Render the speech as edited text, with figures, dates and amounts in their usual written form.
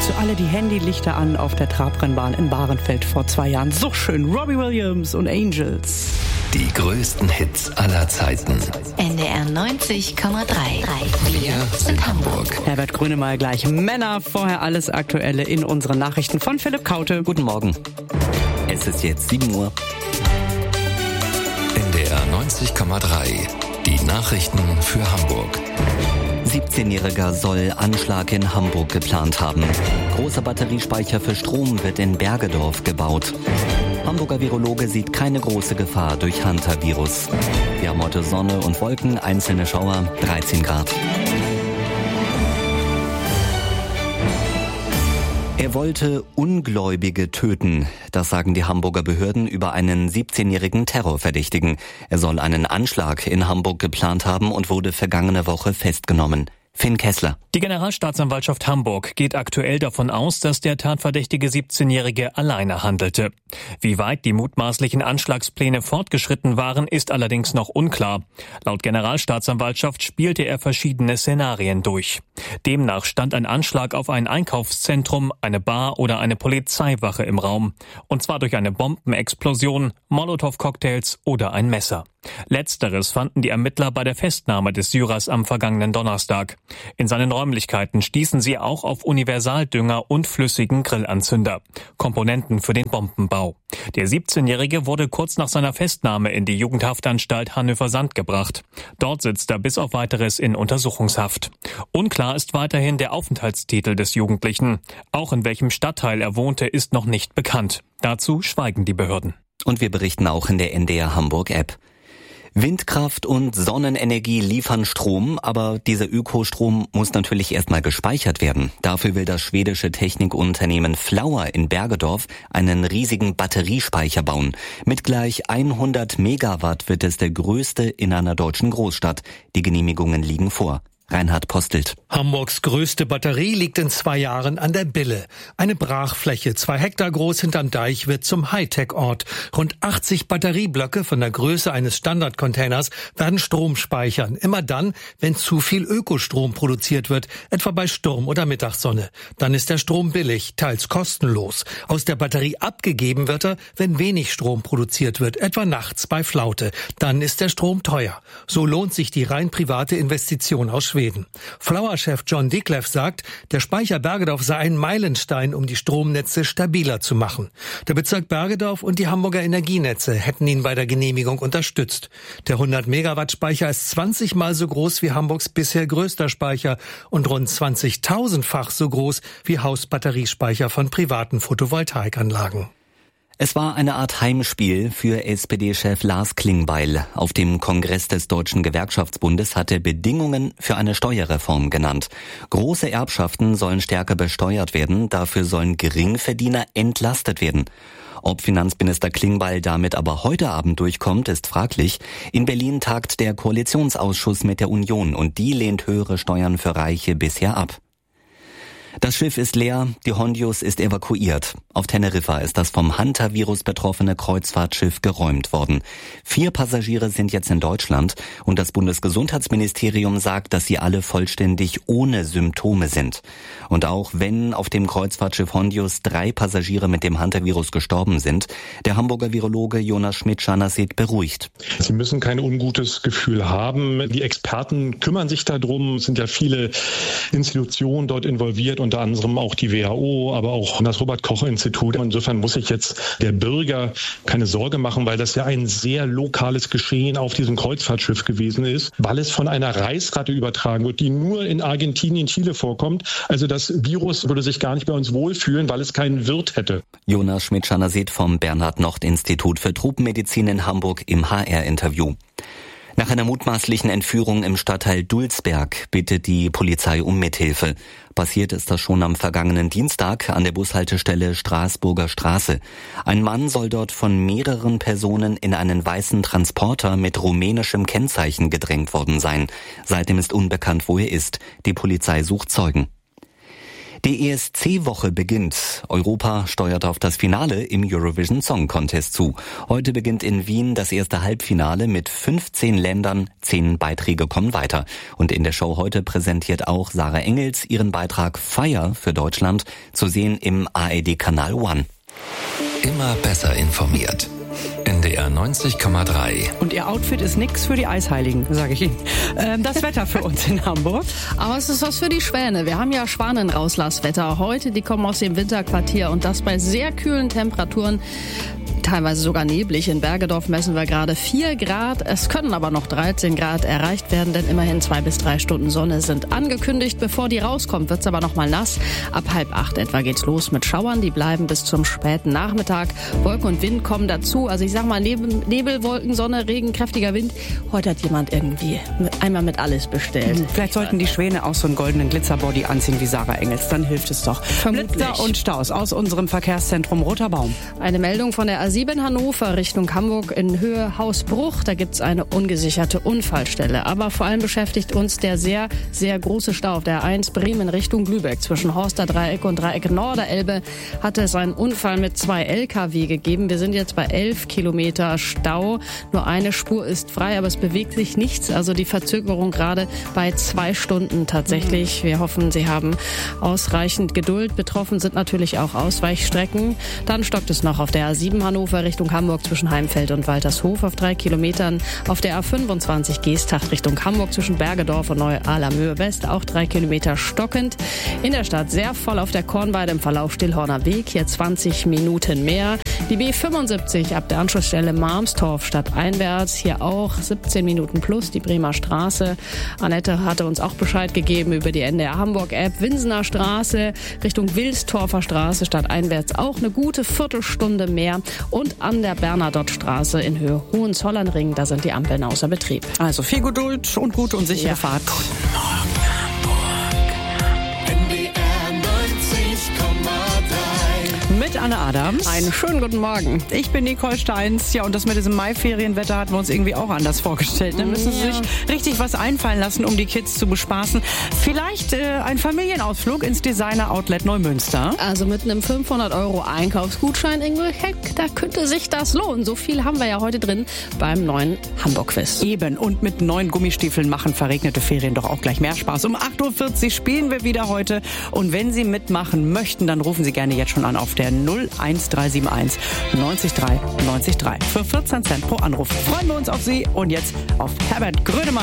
alle die Handylichter an auf der Trabrennbahn in Bahrenfeld vor 2 Jahren. So schön, Robbie Williams und Angels. Die größten Hits aller Zeiten. NDR 90,3. Wir sind Hamburg. Herbert Grönemeyer gleich Männer. Vorher alles Aktuelle in unseren Nachrichten von Philipp Kaute. Guten Morgen. Es ist jetzt 7 Uhr. NDR 90,3. Die Nachrichten für Hamburg. 17-Jähriger soll Anschlag in Hamburg geplant haben. Großer Batteriespeicher für Strom wird in Bergedorf gebaut. Hamburger Virologe sieht keine große Gefahr durch Hantavirus. Wir haben heute Sonne und Wolken, einzelne Schauer, 13 Grad. Er wollte Ungläubige töten. Das sagen die Hamburger Behörden über einen 17-jährigen Terrorverdächtigen. Er soll einen Anschlag in Hamburg geplant haben und wurde vergangene Woche festgenommen. Finn Kessler. Die Generalstaatsanwaltschaft Hamburg geht aktuell davon aus, dass der tatverdächtige 17-Jährige alleine handelte. Wie weit die mutmaßlichen Anschlagspläne fortgeschritten waren, ist allerdings noch unklar. Laut Generalstaatsanwaltschaft spielte er verschiedene Szenarien durch. Demnach stand ein Anschlag auf ein Einkaufszentrum, eine Bar oder eine Polizeiwache im Raum. Und zwar durch eine Bombenexplosion, Molotow-Cocktails oder ein Messer. Letzteres fanden die Ermittler bei der Festnahme des Syrers am vergangenen Donnerstag. In seinen Räumlichkeiten stießen sie auch auf Universaldünger und flüssigen Grillanzünder, Komponenten für den Bombenbau. Der 17-Jährige wurde kurz nach seiner Festnahme in die Jugendhaftanstalt Hannover-Sand gebracht. Dort sitzt er bis auf Weiteres in Untersuchungshaft. Unklar ist weiterhin der Aufenthaltstitel des Jugendlichen. Auch in welchem Stadtteil er wohnte, ist noch nicht bekannt. Dazu schweigen die Behörden. Und wir berichten auch in der NDR Hamburg-App. Windkraft und Sonnenenergie liefern Strom, aber dieser Ökostrom muss natürlich erstmal gespeichert werden. Dafür will das schwedische Technikunternehmen Flour in Bergedorf einen riesigen Batteriespeicher bauen. Mit gleich 100 Megawatt wird es der größte in einer deutschen Großstadt. Die Genehmigungen liegen vor. Reinhard Postelt. Hamburgs größte Batterie liegt in 2 Jahren an der Bille. Eine Brachfläche, 2 Hektar groß hinterm Deich, wird zum Hightech-Ort. Rund 80 Batterieblöcke von der Größe eines Standardcontainers werden Strom speichern. Immer dann, wenn zu viel Ökostrom produziert wird, etwa bei Sturm oder Mittagssonne. Dann ist der Strom billig, teils kostenlos. Aus der Batterie abgegeben wird er, wenn wenig Strom produziert wird, etwa nachts bei Flaute. Dann ist der Strom teuer. So lohnt sich die rein private Investition aus Schweden. Flour-Chef John Dickleff sagt, der Speicher Bergedorf sei ein Meilenstein, um die Stromnetze stabiler zu machen. Der Bezirk Bergedorf und die Hamburger Energienetze hätten ihn bei der Genehmigung unterstützt. Der 100-Megawatt-Speicher ist 20 Mal so groß wie Hamburgs bisher größter Speicher und rund 20.000-fach so groß wie Hausbatteriespeicher von privaten Photovoltaikanlagen. Es war eine Art Heimspiel für SPD-Chef Lars Klingbeil. Auf dem Kongress des Deutschen Gewerkschaftsbundes hat er Bedingungen für eine Steuerreform genannt. Große Erbschaften sollen stärker besteuert werden, dafür sollen Geringverdiener entlastet werden. Ob Finanzminister Klingbeil damit aber heute Abend durchkommt, ist fraglich. In Berlin tagt der Koalitionsausschuss mit der Union und die lehnt höhere Steuern für Reiche bisher ab. Das Schiff ist leer, die Hondius ist evakuiert. Auf Teneriffa ist das vom Hantavirus betroffene Kreuzfahrtschiff geräumt worden. 4 Passagiere sind jetzt in Deutschland und das Bundesgesundheitsministerium sagt, dass sie alle vollständig ohne Symptome sind. Und auch wenn auf dem Kreuzfahrtschiff Hondius 3 Passagiere mit dem Hantavirus gestorben sind, der Hamburger Virologe Jonas Schmidt-Schanaseth beruhigt. Sie müssen kein ungutes Gefühl haben. Die Experten kümmern sich darum. Es sind ja viele Institutionen dort involviert, unter anderem auch die WHO, aber auch das Robert-Koch-Institut. Insofern muss sich jetzt der Bürger keine Sorge machen, weil das ja ein sehr lokales Geschehen auf diesem Kreuzfahrtschiff gewesen ist, weil es von einer Reisratte übertragen wird, die nur in Argentinien, Chile vorkommt. Also das Virus würde sich gar nicht bei uns wohlfühlen, weil es keinen Wirt hätte. Jonas Schmidt-Schanaseth vom Bernhard-Nocht-Institut für Tropenmedizin in Hamburg im HR-Interview. Nach einer mutmaßlichen Entführung im Stadtteil Dulsberg bittet die Polizei um Mithilfe. Passiert ist das schon am vergangenen Dienstag an der Bushaltestelle Straßburger Straße. Ein Mann soll dort von mehreren Personen in einen weißen Transporter mit rumänischem Kennzeichen gedrängt worden sein. Seitdem ist unbekannt, wo er ist. Die Polizei sucht Zeugen. Die ESC-Woche beginnt. Europa steuert auf das Finale im Eurovision Song Contest zu. Heute beginnt in Wien das erste Halbfinale mit 15 Ländern. 10 Beiträge kommen weiter. Und in der Show heute präsentiert auch Sarah Engels ihren Beitrag Fire für Deutschland, zu sehen im ARD-Kanal One. Immer besser informiert. NDR 90,3. Und ihr Outfit ist nix für die Eisheiligen, sage ich Ihnen. Das Wetter für uns in Hamburg. Aber es ist was für die Schwäne. Wir haben ja Schwanenrauslasswetter heute. Die kommen aus dem Winterquartier und das bei sehr kühlen Temperaturen. Teilweise sogar neblig. In Bergedorf messen wir gerade 4 Grad. Es können aber noch 13 Grad erreicht werden, denn immerhin 2 bis 3 Stunden Sonne sind angekündigt. Bevor die rauskommt, wird's aber noch mal nass. Ab 7:30 etwa geht's los mit Schauern. Die bleiben bis zum späten Nachmittag. Wolken und Wind kommen dazu. Also ich sag mal Nebel, Wolken, Sonne, Regen, kräftiger Wind. Heute hat jemand irgendwie einmal mit alles bestellt. Vielleicht sollten die Schwäne auch so einen goldenen Glitzerbody anziehen wie Sarah Engels. Dann hilft es doch. Vermutlich. Blitzer und Staus aus unserem Verkehrszentrum Roter Baum. Eine Meldung von der A7 Hannover Richtung Hamburg in Höhe Hausbruch. Da gibt's eine ungesicherte Unfallstelle. Aber vor allem beschäftigt uns der sehr, sehr große Stau auf der A1 Bremen Richtung Lübeck. Zwischen Horster Dreieck und Dreieck Norderelbe hatte es einen Unfall mit 2 LKW gegeben. Wir sind jetzt bei 11 Kilometer Stau. Nur eine Spur ist frei, aber es bewegt sich nichts. Also die Verzögerung gerade bei 2 Stunden tatsächlich. Wir hoffen, Sie haben ausreichend Geduld. Betroffen sind natürlich auch Ausweichstrecken. Dann stockt es noch auf der A7 Hannover Richtung Hamburg zwischen Heimfeld und Waltershof auf 3 Kilometern. Auf der A25 Geesthacht Richtung Hamburg zwischen Bergedorf und Neu-Alamöhr West auch 3 Kilometer stockend. In der Stadt sehr voll auf der Kornweide im Verlauf Stillhorner Weg. Hier 20 Minuten mehr. Die B75 ab der Anschlussstelle Marmstorf stadteinwärts. Hier auch 17 Minuten plus die Bremer Straße. Annette hatte uns auch Bescheid gegeben über die NDR Hamburg App. Winsener Straße Richtung Wilstorfer Straße stadteinwärts auch eine gute Viertelstunde mehr. Und an der Bernadotte-Straße in Höhe Hohenzollernring, da sind die Ampeln außer Betrieb. Also viel Geduld und gute und sichere Fahrt. Guten Morgen, Hamburg. NDR 90,3. Mit Anne Adams. Einen schönen guten Morgen. Ich bin Nicole Steins. Ja, und das mit diesem Maiferienwetter hatten wir uns irgendwie auch anders vorgestellt. Da müssen Sie sich richtig was einfallen lassen, um die Kids zu bespaßen. Vielleicht ein Familienausflug ins Designer-Outlet Neumünster. Also mit einem 500 € Einkaufsgutschein, Ingrid Heck, da könnte sich das lohnen. So viel haben wir ja heute drin beim neuen Hamburg-Quiz. Eben. Und mit neuen Gummistiefeln machen verregnete Ferien doch auch gleich mehr Spaß. Um 8:40 Uhr spielen wir wieder heute. Und wenn Sie mitmachen möchten, dann rufen Sie gerne jetzt schon an auf der 01371 90 3 90 3. Für 14 Cent pro Anruf freuen wir uns auf Sie. Und jetzt auf Herbert Grönemeyer.